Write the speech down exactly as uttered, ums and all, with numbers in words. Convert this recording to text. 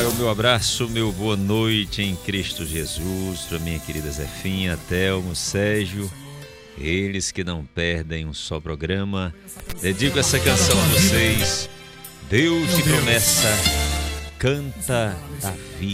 vai o meu abraço, meu boa noite em Cristo Jesus, para minha querida Zefinha, Telmo, Sérgio, eles que não perdem um só programa. Dedico essa canção a vocês. Deus de promessa, canta Davi.